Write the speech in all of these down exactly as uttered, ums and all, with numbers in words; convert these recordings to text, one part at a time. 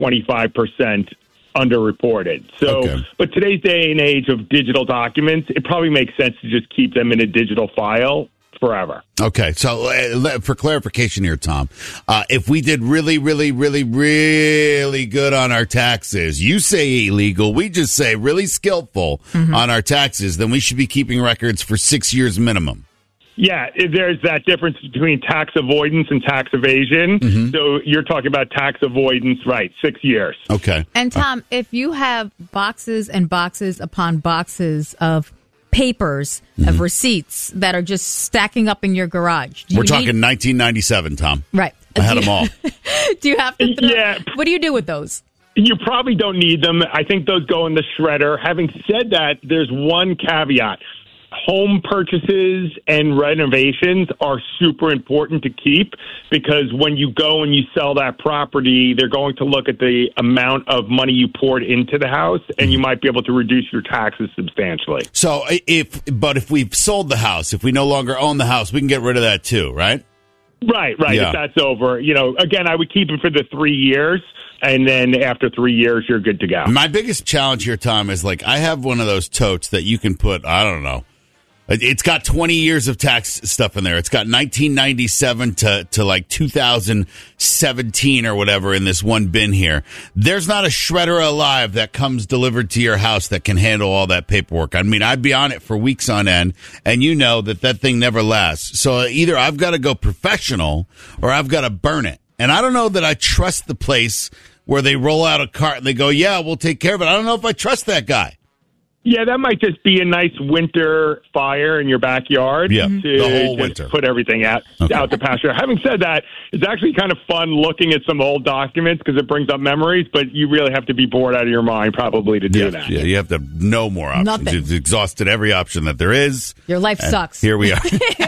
twenty-five percent underreported. So, okay. But today's day and age of digital documents, it probably makes sense to just keep them in a digital file forever. Okay, so uh, for clarification here, Tom, uh, if we did really, really, really, really good on our taxes, you say illegal, we just say really skillful mm-hmm. on our taxes, then we should be keeping records for six years minimum. Yeah, there's that difference between tax avoidance and tax evasion. Mm-hmm. So you're talking about tax avoidance, right, six years. Okay. And, Tom, uh, if you have boxes and boxes upon boxes of papers, mm-hmm. of receipts that are just stacking up in your garage. We're you talking need- nineteen ninety-seven, Tom. Right. I had do them all. Do you have to? Throw- yeah. What do you do with those? You probably don't need them. I think those go in the shredder. Having said that, there's one caveat. Home purchases and renovations are super important to keep because when you go and you sell that property, they're going to look at the amount of money you poured into the house, and you might be able to reduce your taxes substantially. So if, but if we've sold the house, if we no longer own the house, we can get rid of that too, right? Right, right. Yeah. If that's over, you know, again, I would keep it for the three years. And then after three years, you're good to go. My biggest challenge here, Tom, is like I have one of those totes that you can put, I don't know, it's got twenty years of tax stuff in there. It's got nineteen ninety-seven to, to like two thousand seventeen or whatever in this one bin here. There's not a shredder alive that comes delivered to your house that can handle all that paperwork. I mean, I'd be on it for weeks on end, and you know that that thing never lasts. So either I've got to go professional or I've got to burn it. And I don't know that I trust the place where they roll out a cart and they go, yeah, we'll take care of it. I don't know if I trust that guy. Yeah, that might just be a nice winter fire in your backyard. Yeah, to the whole just winter. Put everything out, okay. out to pasture. Having said that, it's actually kind of fun looking at some old documents because it brings up memories, but you really have to be bored out of your mind probody to do yeah, that. Yeah, you have to know more options. Nothing. You've exhausted every option that there is. Your life sucks. Here we are.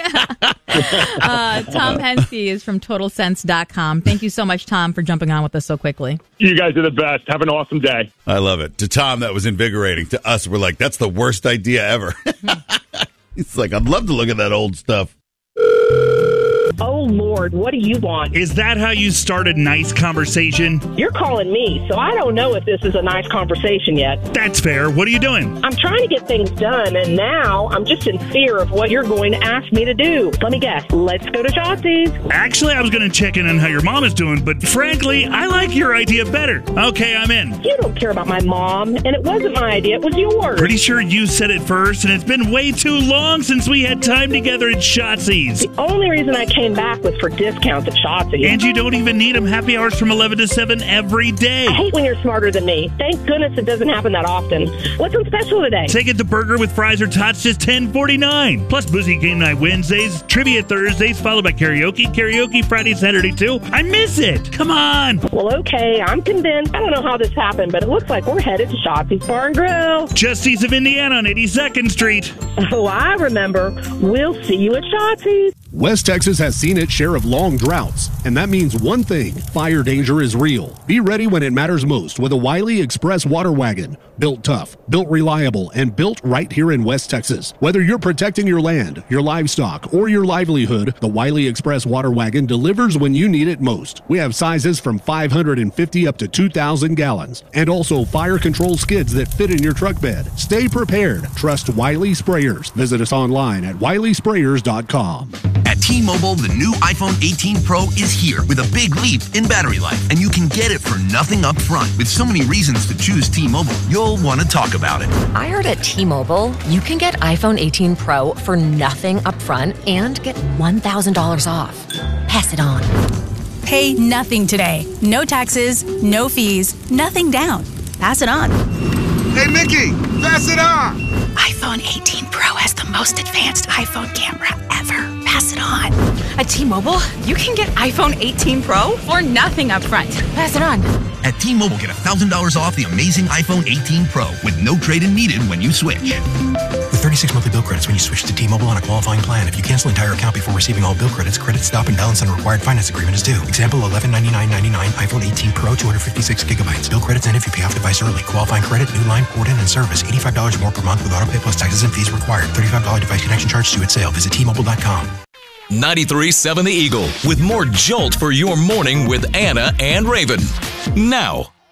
uh, Tom Henske is from Total Sense dot com. Thank you so much, Tom, for jumping on with us so quickly. You guys are the best. Have an awesome day. I love it. To Tom, that was invigorating. To us, we're like, that's the worst idea ever. It's like, I'd love to look at that old stuff. Oh, Lord, what do you want? Is that how you start a nice conversation? You're calling me, so I don't know if this is a nice conversation yet. That's fair. What are you doing? I'm trying to get things done, and now I'm just in fear of what you're going to ask me to do. Let me guess. Let's go to Shotzi's. Actually, I was going to check in on how your mom is doing, but frankly, I like your idea better. Okay, I'm in. You don't care about my mom, and it wasn't my idea. It was yours. Pretty sure you said it first, and it's been way too long since we had time together at Shotzi's. The only reason I came back was for discounts at Shotzi's. And you don't even need them happy hours from eleven to seven every day. I hate when you're smarter than me. Thank goodness it doesn't happen that often. What's on special today? Take it the burger with fries or tots, just ten forty-nine. Plus Boozy Game Night Wednesdays, Trivia Thursdays, followed by karaoke, karaoke Friday, Saturday too. I miss it. Come on. Well, okay, I'm convinced. I don't know how this happened, but it looks like we're headed to Shotzi's Bar and Grill. Just east of Indiana on eighty-second Street. Oh, I remember. We'll see you at Shotzi's. West Texas has seen its share of long droughts, and that means one thing: fire danger is real. Be ready when it matters most with a Wiley Express water wagon. Built tough, built reliable, and built right here in West Texas. Whether you're protecting your land, your livestock, or your livelihood, the Wiley Express water wagon delivers when you need it most. We have sizes from five hundred fifty up to two thousand gallons, and also fire control skids that fit in your truck bed. Stay prepared. Trust Wiley Sprayers. Visit us online at wiley sprayers dot com. At T-Mobile, the new iPhone eighteen Pro is here with a big leap in battery life, and you can get it for nothing up front. With so many reasons to choose T-Mobile, you'll want to talk about it. I heard at T-Mobile, you can get iPhone eighteen Pro for nothing up front and get one thousand dollars off. Pass it on. Pay nothing today. No taxes, no fees, nothing down. Pass it on. Hey, Mickey, pass it on. iPhone eighteen Pro has the most advanced iPhone camera ever. Pass it on. At T-Mobile, you can get iPhone eighteen Pro for nothing up front. Pass it on. At T-Mobile, get one thousand dollars off the amazing iPhone eighteen Pro with no trade-in needed when you switch. With thirty-six monthly bill credits when you switch to T-Mobile on a qualifying plan. If you cancel entire account before receiving all bill credits, credit stop and balance on a required finance agreement is due. Example, eleven ninety-nine ninety-nine, iPhone eighteen Pro, two hundred fifty-six gigabytes. Bill credits end if you pay off device early. Qualifying credit, new line, port in, and service. eighty-five dollars more per month with auto pay plus taxes and fees required. thirty-five dollars device connection charge due at sale. Visit T Mobile dot com. ninety-three point seven The Eagle with more jolt for your morning with Anna and Raven. Now,